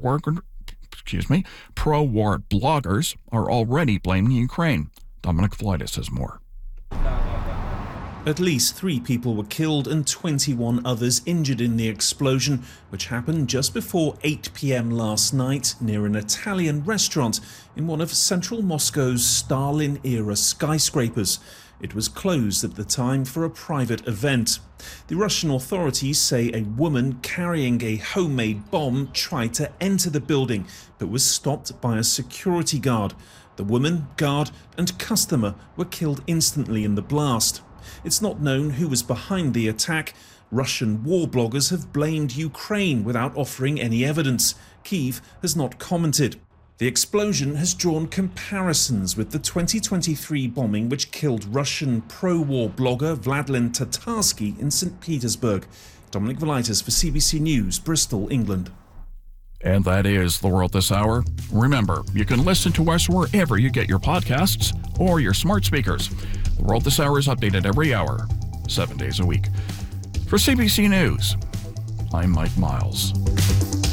pro-war bloggers are already blaming Ukraine. Dominic Valitis has more. At least 3 people were killed and 21 others injured in the explosion, which happened just before 8 p.m. last night near an Italian restaurant in one of central Moscow's Stalin-era skyscrapers. It was closed at the time for a private event. The Russian authorities say a woman carrying a homemade bomb tried to enter the building, but was stopped by a security guard. The woman, guard, and customer were killed instantly in the blast. It's not known who was behind the attack. Russian war bloggers have blamed Ukraine without offering any evidence. Kyiv has not commented. The explosion has drawn comparisons with the 2023 bombing which killed Russian pro-war blogger Vladlen Tatarsky in St. Petersburg. Dominic Valitis for CBC News, Bristol, England. And that is The World This Hour. Remember, you can listen to us wherever you get your podcasts or your smart speakers. The World This Hour is updated every hour, 7 days a week. For CBC News, I'm Mike Miles.